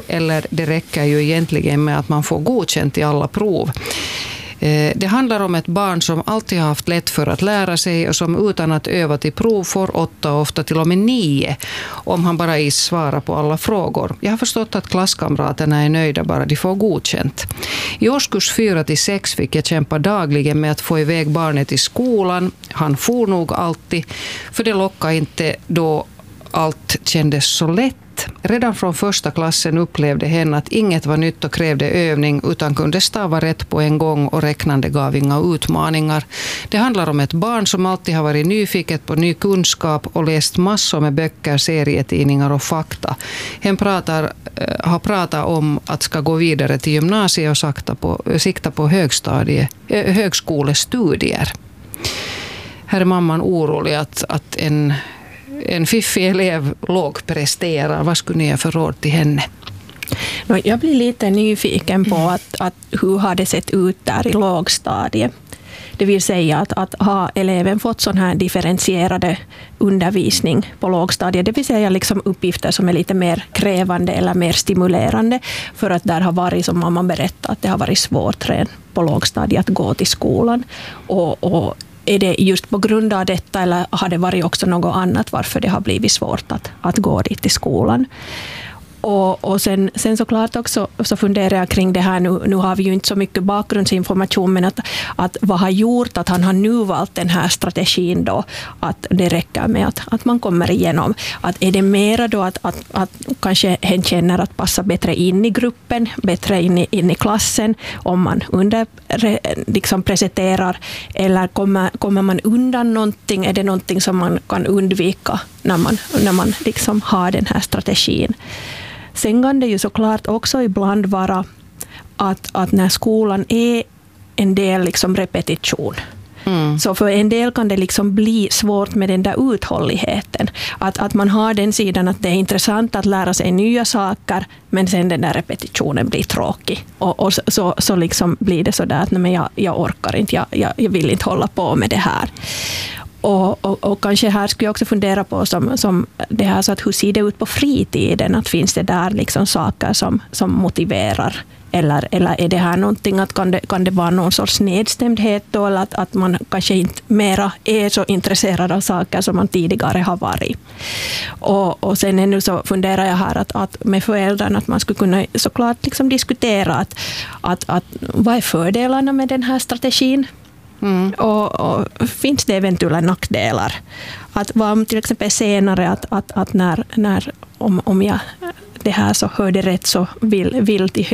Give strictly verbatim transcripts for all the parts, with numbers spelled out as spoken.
eller det räcker ju egentligen med att man får godkänt i alla prov. Det handlar om ett barn som alltid har haft lätt för att lära sig och som utan att öva till prov får åtta, ofta till och med nio, om han bara is svarar på alla frågor. Jag har förstått att klasskamraterna är nöjda bara de får godkänt. I årskurs fyra till sex fick jag kämpa dagligen med att få iväg barnet till skolan. Han for nog alltid, för det lockade inte då allt kändes så lätt. Redan från första klassen upplevde hen att inget var nytt och krävde övning utan kunde stava rätt på en gång och räknande gav inga utmaningar. Det handlar om ett barn som alltid har varit nyfiket på ny kunskap och läst massor med böcker, serietidningar och fakta. Hen pratar, har pratat om att ska gå vidare till gymnasiet och sakta på, sikta på högstadie, högskolestudier. Här är mamman orolig att, att en En fiffig elev lågpresterar. Vad skulle ni ha för råd till henne? Jag blir lite nyfiken på att, att hur har det sett ut där i lågstadiet. Det vill säga att, att har eleven fått sån här differentierade undervisning på lågstadiet, det vill säga liksom uppgifter som är lite mer krävande eller mer stimulerande, för att där har varit, som mamma berättade, att det har varit svårt redan på lågstadiet att gå till skolan. Och, och är det just på grund av detta eller har det varit också något annat varför det har blivit svårt att, att gå dit till skolan? Och, och sen, sen såklart också så funderar jag kring det här, nu, nu har vi ju inte så mycket bakgrundsinformation, men att, att vad har gjort att han har nu valt den här strategin då, att det räcker med att, att man kommer igenom. Att är det mera då att, att, att kanske hen känner att passa bättre in i gruppen, bättre in i, in i klassen om man under, liksom presenterar, eller kommer, kommer man undan någonting, är det någonting som man kan undvika när man, när man liksom har den här strategin. Sen kan det ju såklart också ibland vara att, att när skolan är en del liksom repetition. Mm. Så för en del kan det liksom bli svårt med den där uthålligheten. Att, att man har den sidan att det är intressant att lära sig nya saker, men sen den där repetitionen blir tråkig. Och, och så, så, så liksom blir det så där att nej, men jag, jag orkar inte, jag, jag, jag vill inte hålla på med det här. Och, och, och kanske här skulle jag också fundera på som, som det här, så att hur ser det ut på fritiden? Att finns det där liksom saker som, som motiverar? Eller, eller är det här någonting att kan det, kan det vara någon sorts nedstämdhet då? Eller att, att man kanske inte mera är så intresserad av saker som man tidigare har varit. Och, och sen ännu så funderar jag här att, att med föräldrarna att man skulle kunna såklart liksom diskutera att, att, att vad är fördelarna med den här strategin? Mm. Och, och finns det eventuella nackdelar? Att vad till exempel senare att, att, att när, när om, om jag det här så hörde rätt så vill, vill till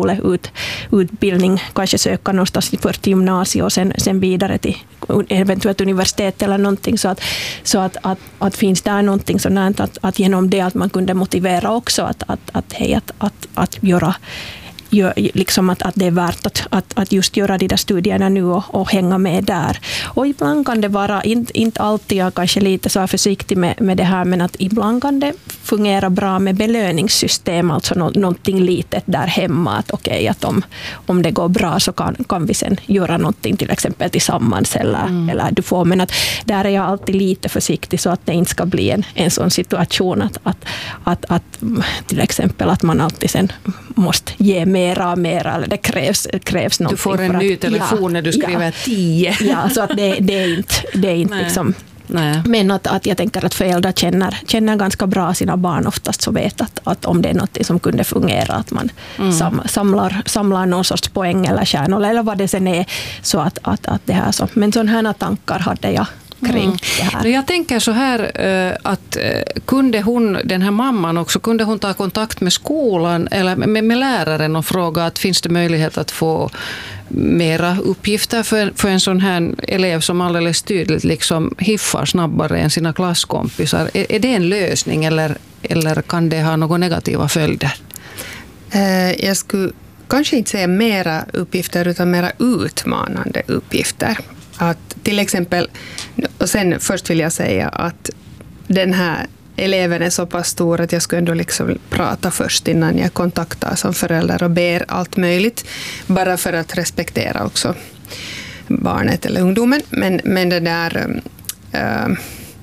högskoleutbildning kanske söka någonstans för gymnasiet och sen, sen vidare till eventuellt universitet eller någonting, så att, så att, att, att finns där någonting sådant att, att genom det att man kunde motivera också att, att, att, hej, att, att, att göra Gör, liksom att, att det är värt att, att, att just göra de där studierna nu och, och hänga med där. Och ibland kan det vara, inte, inte alltid, jag kanske lite så försiktig med, med det här, men att ibland kan det fungera bra med belöningssystem, alltså no, någonting litet där hemma, att okej, okay, att om, om det går bra så kan, kan vi sen göra någonting till exempel tillsammans eller, mm. eller du får, men att där är jag alltid lite försiktig så att det inte ska bli en, en sån situation att, att, att, att till exempel att man alltid sen måste ge mera och mera, eller det krävs, krävs någonting. Du får en ny telefon ja, när du skriver ja, tio. Ja, så att det, det är inte, det är inte liksom. Nej. Men att, att jag tänker att föräldrar känner, känner ganska bra sina barn oftast, så vet att, att om det är något som kunde fungera, att man mm. sam, samlar, samlar någon sorts poäng eller kärnor eller vad det sen är, så att, att, att det här så. Men sådana här tankar hade jag kring mm. det här. Jag tänker så här att kunde hon, den här mamman också, kunde hon ta kontakt med skolan eller med, med läraren och fråga att finns det möjlighet att få mera uppgifter för, för en sån här elev som alldeles tydligt liksom hiffar snabbare än sina klasskompisar. Är, är det en lösning eller, eller kan det ha några negativa följder? Eh, jag skulle kanske inte säga mera uppgifter utan mera utmanande uppgifter. Att till exempel, och sen först vill jag säga att den här eleven är så pass stor att jag skulle ändå liksom prata först innan jag kontaktar som förälder och ber allt möjligt, bara för att respektera också barnet eller ungdomen. Men, men det där, äh,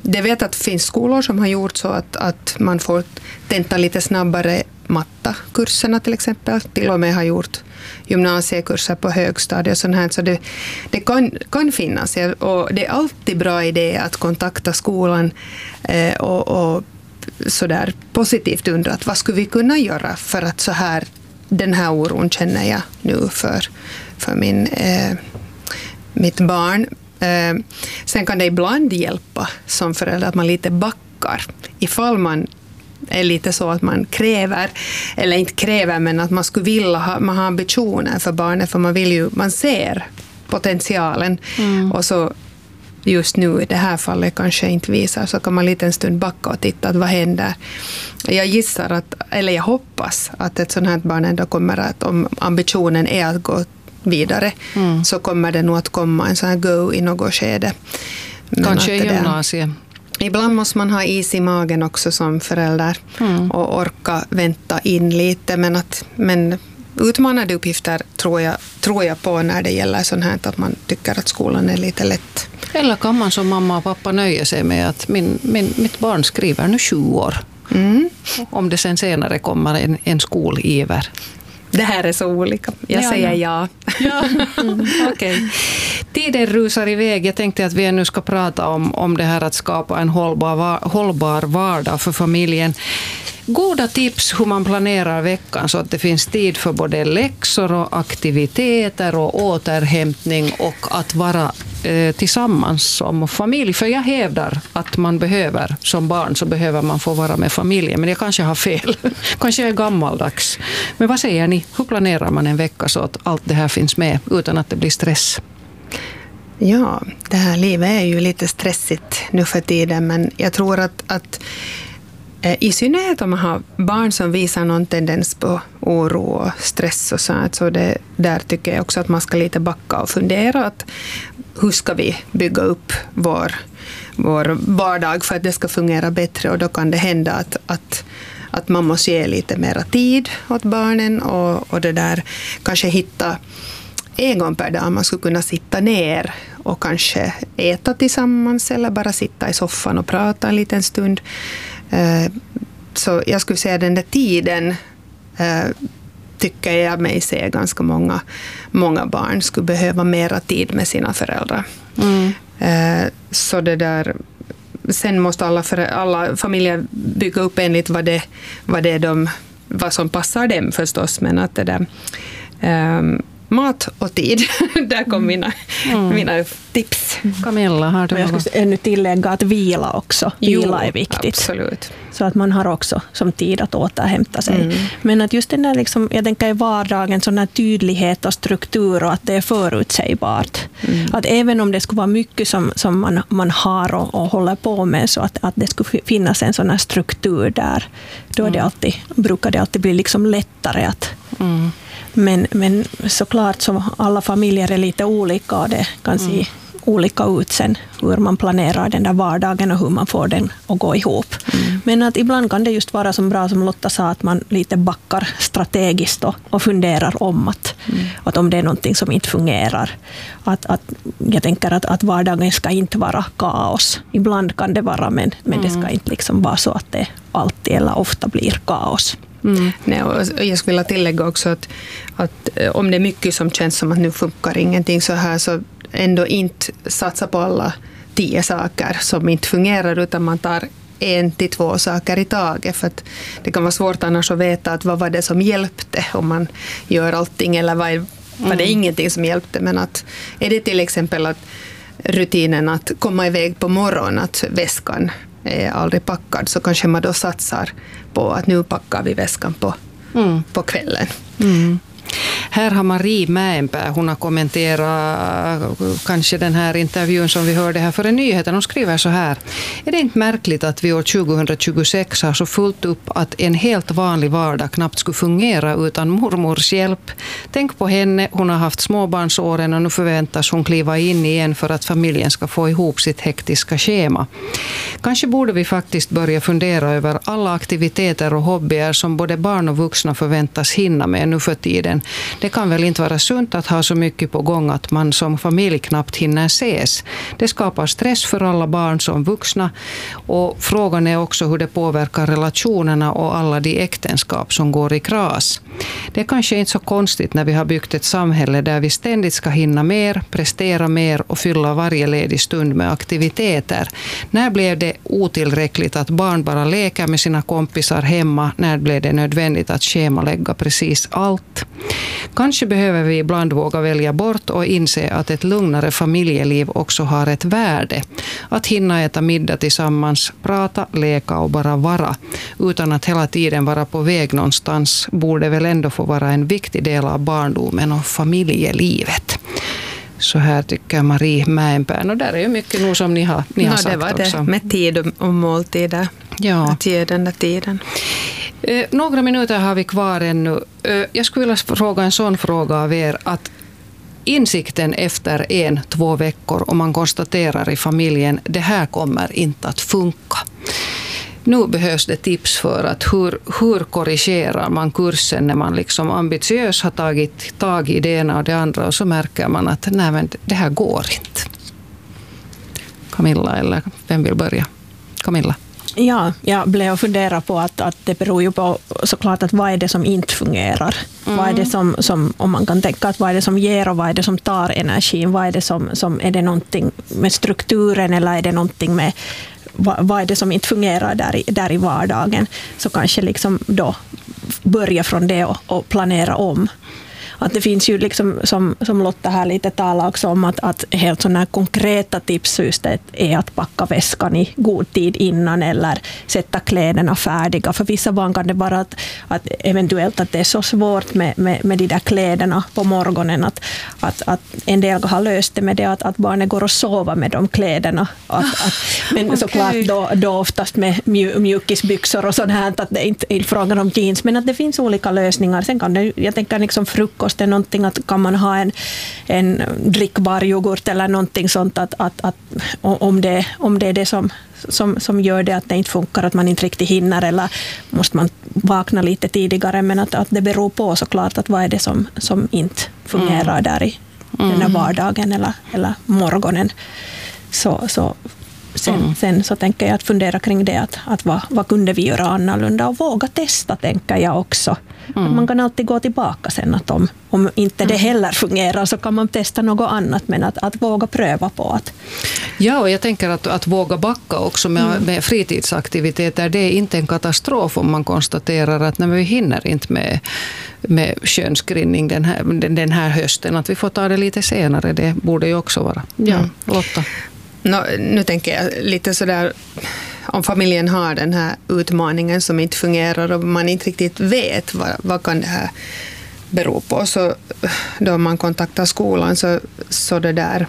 det vet att det finns skolor som har gjort så att, att man får tenta lite snabbare mattakurserna till exempel. Till och med har gjort gymnasiekurser på högstadiet och sånt här. Så det, det kan, kan finnas. Och det är alltid bra idé att kontakta skolan eh, och, och så där positivt undra att vad skulle vi kunna göra för att så här, den här oron känner jag nu för, för min, eh, mitt barn. Eh, sen kan det ibland hjälpa som förälder att man lite backar ifall man är lite så att man kräver, eller inte kräver, men att man skulle vilja ha, man har ambitioner för barnet, för man vill ju, man ser potentialen mm. och så just nu i det här fallet kanske inte visar, så kan man lite en stund backa och titta att vad händer. Jag gissar att, eller jag hoppas att ett sånt här barn ändå kommer att, om ambitionen är att gå vidare mm. så kommer det nog att komma en sån här go i något skede. Men kanske i gymnasiet. Ibland måste man ha is i magen också som förälder mm. och orka vänta in lite. Men, att, men utmanande uppgifter tror jag, tror jag på när det gäller sånt här att man tycker att skolan är lite lätt. Eller kan man som mamma och pappa nöja sig med att min, min, mitt barn skriver nu tjugo år. Mm. Om det sen senare kommer en, en skoliver. Det här är så olika. Jag ja, säger ja. ja. Mm, okay. Tiden rusar iväg. Jag tänkte att vi nu ska prata om, om det här att skapa en hållbar, hållbar vardag för familjen. Goda tips hur man planerar veckan så att det finns tid för både läxor och aktiviteter och återhämtning och att vara eh, tillsammans som familj. För jag hävdar att man behöver, som barn så behöver man få vara med familjen. Men jag kanske har fel. Kanske jag är gammaldags. Men vad säger ni? Hur planerar man en vecka så att allt det här finns med utan att det blir stress? Ja, det här livet är ju lite stressigt nu för tiden, men jag tror att, att i synnerhet om man har barn som visar någon tendens på oro och stress och sånt, så det, där tycker jag också att man ska lite backa och fundera att hur ska vi bygga upp vår, vår vardag för att det ska fungera bättre, och då kan det hända att, att, att man måste ge lite mera tid åt barnen och, och det där kanske hitta en gång per dag man skulle kunna sitta ner och kanske äta tillsammans eller bara sitta i soffan och prata en liten stund. Så jag skulle säga den där tiden tycker jag mig se ganska många, många barn skulle behöva mera tid med sina föräldrar. Mm. Så det där, sen måste alla, för, alla familjer bygga upp enligt vad, det, vad, det de, vad som passar dem förstås, men att det där um, mat och tid, där kom mina, mm. mina tips. Camilla, har du jag skulle ännu tillägga att vila också. Vila jo, är viktigt. Absolut. Så att man har också som tid att återhämta sig. Mm. Men att just den där, liksom, jag tänker i vardagen, sån här tydlighet och struktur och att det är förutsägbart. Mm. Att även om det skulle vara mycket som, som man, man har och, och håller på med, så att, att det skulle finnas en sån här struktur där, då är det alltid, brukar det alltid bli liksom lättare att mm. Men, men såklart så alla familjer är lite olika och det kan se mm. olika ut sen hur man planerar den där vardagen och hur man får den att gå ihop. Mm. Men att ibland kan det just vara som bra som Lotta sa, att man lite backar strategiskt och, och funderar om att, mm. att om det är någonting som inte fungerar. Att, att, jag tänker att, att vardagen ska inte vara kaos. Ibland kan det vara, men, men mm. det ska inte liksom vara så att det alltid eller ofta blir kaos. Mm. Nej, och jag skulle vilja tillägga också att, att om det är mycket som känns som att nu funkar ingenting så här, så ändå inte satsa på alla tio saker som inte fungerar, utan man tar en till två saker i taget, för att det kan vara svårt annars att veta att vad var det som hjälpte om man gör allting, eller var, var det mm. ingenting som hjälpte. Men att är det till exempel att rutinen att komma iväg på morgonen, att väskan är aldrig packad, så kanske man då satsar på att nu packar vi väskan på, mm. på kvällen. Mm. Här har Marie Mäenpää, hon har kommenterat kanske den här intervjun som vi hörde här före nyheten. Hon skriver så här: är det inte märkligt att vi år tjugohundratjugosex har så fullt upp att en helt vanlig vardag knappt skulle fungera utan mormors hjälp? Tänk på henne, hon har haft småbarnsåren och nu förväntas hon kliva in igen för att familjen ska få ihop sitt hektiska schema. Kanske borde vi faktiskt börja fundera över alla aktiviteter och hobbyer som både barn och vuxna förväntas hinna med nu för tiden. Det Det kan väl inte vara sunt att ha så mycket på gång att man som familj knappt hinner ses. Det skapar stress för alla barn som vuxna, och frågan är också hur det påverkar relationerna och alla de äktenskap som går i kras. Det är kanske inte så konstigt när vi har byggt ett samhälle där vi ständigt ska hinna mer, prestera mer och fylla varje ledig stund med aktiviteter. När blev det otillräckligt att barn bara leker med sina kompisar hemma? När blev det nödvändigt att schemalägga precis allt? Kanske behöver vi ibland våga välja bort och inse att ett lugnare familjeliv också har ett värde. Att hinna äta middag tillsammans, prata, leka och bara vara, utan att hela tiden vara på väg någonstans, borde väl ändå få vara en viktig del av barndomen och familjelivet. Så här tycker Marie Mäenpään. Och där är ju mycket nog som ni har, ni har no, sagt det var också. Det med tid och, och måltider. Ja. Att ge den där tiden. Eh, några minuter har vi kvar ännu. Eh, jag skulle vilja fråga en sån fråga av er, att insikten efter en, två veckor, om man konstaterar i familjen, det här kommer inte att funka. Nu behövs det tips för att hur, hur korrigerar man kursen när man liksom ambitiös har tagit tag i det ena och det andra, och så märker man att nej, men det här går inte. Camilla, eller vem vill börja? Camilla. Ja, jag blev och fundera på att, att det beror ju på såklart att vad är det som inte fungerar. Mm. Vad är det som, som, om man kan tänka att vad är det som ger och vad är det som tar energin? Vad är det som, som är det någonting med strukturen, eller är det någonting med vad, vad är det som inte fungerar där i, där i vardagen? Så kanske liksom då börja från det och, och planera om. Att det finns ju liksom, som, som Lotta här lite talar också om, att, att helt sådana här konkreta tips just det är att packa väskan i god tid innan, eller sätta kläderna färdiga. För vissa barn kan det vara att, att eventuellt att det är så svårt med, med, med de där kläderna på morgonen, att, att, att en del har löst det med det att, att barnen går och sover med de kläderna. Att, att, men okay. Såklart då, då oftast med mju, mjukisbyxor och sånt här, att det är inte är frågan om jeans, men att det finns olika lösningar. Sen kan det, jag tänker liksom frukost är någonting, att kan man ha en, en drickbar yoghurt eller någonting sånt, att, att, att om, det, om det är det som, som, som gör det att det inte funkar, att man inte riktigt hinner, eller måste man vakna lite tidigare, men att, att det beror på såklart att vad är det som, som inte fungerar mm. där i mm. den här vardagen eller, eller morgonen. Så, så Sen, mm. sen så tänker jag att fundera kring det, att, att vad, vad kunde vi göra annorlunda, och våga testa, tänker jag också. Mm. Att man kan alltid gå tillbaka sen, att om, om inte det heller fungerar så kan man testa något annat, men att, att våga pröva på att... Ja, och jag tänker att, att våga backa också med, mm. med fritidsaktiviteter, det är inte en katastrof om man konstaterar att när vi hinner inte med, med könsskrinning den här, den här hösten, att vi får ta det lite senare, det borde ju också vara. Ja, mm. Lotta. No, nu tänker jag lite sådär, om familjen har den här utmaningen som inte fungerar och man inte riktigt vet vad, vad kan det här bero på, så då man kontaktar skolan så, så det där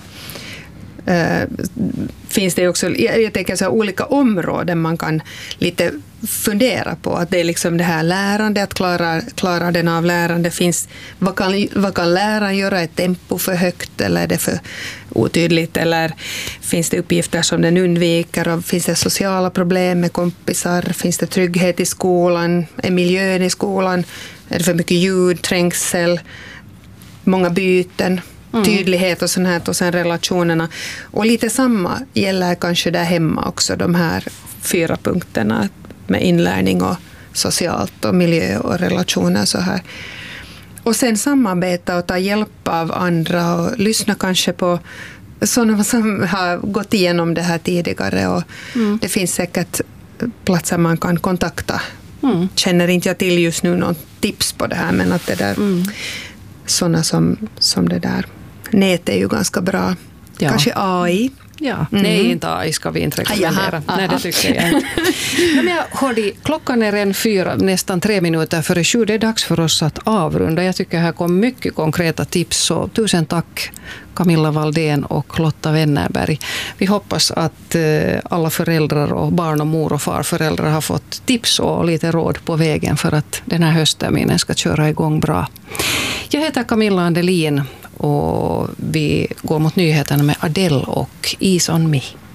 eh, finns det också, jag, jag tänker så här, olika områden man kan lite fundera på, att det är liksom det här lärande, att klara, klara den av lärande finns, vad kan, vad kan läraren göra, ett tempo för högt eller är det för otydligt, eller finns det uppgifter som den undviker, och finns det sociala problem med kompisar, finns det trygghet i skolan, är miljön i skolan, är det för mycket ljud, trängsel, många byten, mm. tydlighet och sånt här, och sen relationerna, och lite samma gäller kanske där hemma också, de här fyra punkterna med inlärning och socialt och miljö och relationer så här. Och sen samarbeta och ta hjälp av andra och lyssna kanske på sådana som har gått igenom det här tidigare, och mm. det finns säkert platser man kan kontakta. Mm. Känner inte jag till just nu någon tips på det här, men att det där mm. sådana som, som det där. Nät är ju ganska bra. Ja. Kanske A I. Ja, mm. nej, inte A I ska vi inte rekommendera. Jaha, nej, det tycker jag inte. Men jag hörde, klockan är en fyra, nästan tre minuter före sju. Det är dags för oss att avrunda. Jag tycker här kom mycket konkreta tips. Så tusen tack Camilla Valdén och Lotta Wennerberg. Vi hoppas att alla föräldrar och barn och mor och farföräldrar har fått tips och lite råd på vägen för att den här höstterminen ska köra igång bra. Jag heter Camilla Andelin och vi går mot nyheterna med Adele och Ease on Me.